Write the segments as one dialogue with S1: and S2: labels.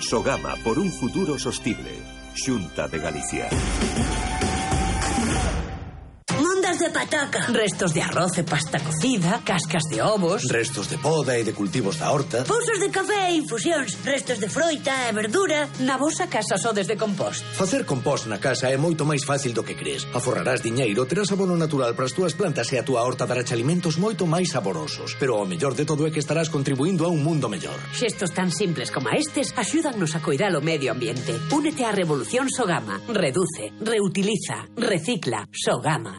S1: Sogama, por un futuro sostible. Xunta de Galicia.
S2: Mondas de pataca, restos de arroz e pasta cocida, cascas de ovos,
S3: restos de poda e de cultivos da horta,
S2: pousos de café e infusións, restos de froita e verdura.
S4: Na vosa casa sodes de compost?
S3: Facer compost na casa é moito máis fácil do que crees. Aforrarás diñeiro, terás abono natural para as túas plantas e a túa horta dará alimentos moito máis saborosos. Pero o mellor de todo é que estarás contribuindo a un mundo mellor.
S4: Xestos tan simples como estes axúdannos a coidar o medio ambiente. Únete á revolución Sogama. Reduce, reutiliza, recicla. Sogama.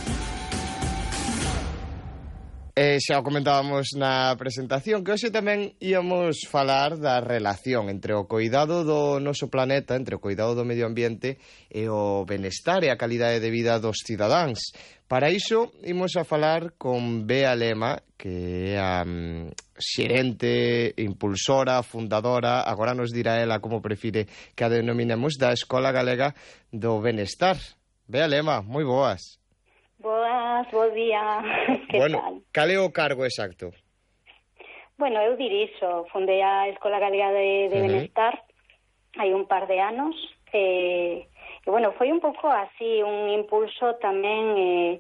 S5: Xa o comentábamos na presentación que hoxe tamén íamos falar da relación entre o coidado do noso planeta, entre o coidado do medio ambiente e o benestar e a calidade de vida dos cidadáns. Para iso imos a falar con Bea Lema, que é a xerente, impulsora, fundadora, agora nos dirá ela como prefire que a denominemos, da Escola Galega do Benestar. Bea Lema, moi boas.
S6: Boas, bo día. Que
S5: bueno,
S6: tal?
S5: Cal é o cargo exacto?
S6: Bueno, eu dirixo, fundei a Escola Galega de Benestar hai un par de anos e bueno, foi un pouco así un impulso tamén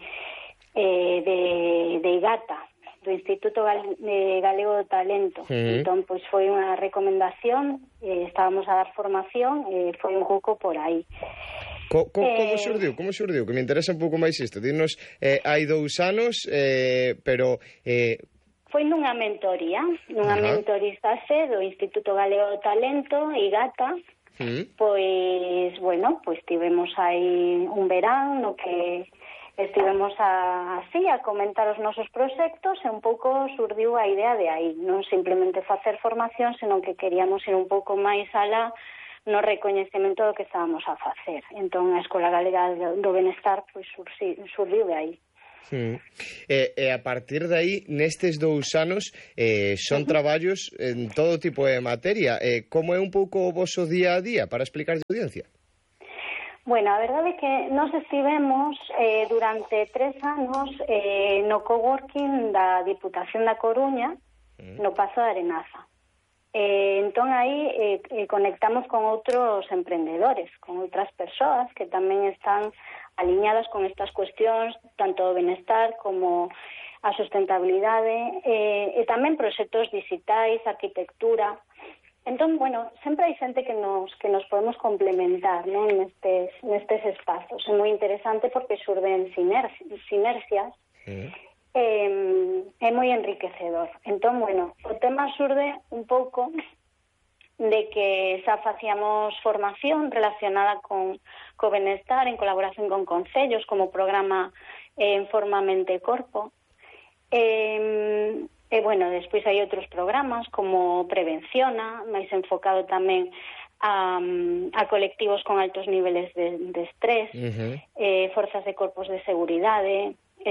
S6: de IGATA, do Instituto Galego do Talento. Entón, pois foi unha recomendación, estábamos a dar formación e foi un pouco por aí.
S5: Como xurdiu? Que me interesa un pouco máis isto. Dinos, hai 2 anos, pero...
S6: Foi nunha mentoría, mentorizaxe do Instituto Galego do Talento, IGATA. Pois, bueno, pois tivemos aí un verán no que estivemos así a comentar os nosos proxectos e un pouco surdiu a idea de aí. Non simplemente facer formación, senón que queríamos ir un pouco máis alá no recoñecemento do que estábamos a facer. Entón, a Escola Galega do Benestar pois surdiu de aí.
S5: E a partir de aí, nestes 2 anos, son traballos en todo tipo de materia. Como é un pouco o voso día a día para explicar a audiencia?
S6: Bueno, a verdade é que nós estivemos durante 3 anos no coworking da Diputación da Coruña, no Pazo de Arenaza. Entón aí conectamos con outros emprendedores, con outras persoas que tamén están aliñadas con estas cuestións, tanto o benestar como a sustentabilidade, e tamén proxectos digitais, arquitectura. Entón, bueno, sempre hai xente que nos podemos complementar, non, nestes espazos. É moi interesante porque xurden sinerxias. É moi enriquecedor. Entón, bueno, o tema xurde un pouco de que xa facíamos formación relacionada co benestar en colaboración con concellos como programa Forma Mente e Corpo. E, bueno, despois hai outros programas como Prevenciona, máis enfocado tamén a colectivos con altos niveles de estrés, forzas de corpos de seguridade.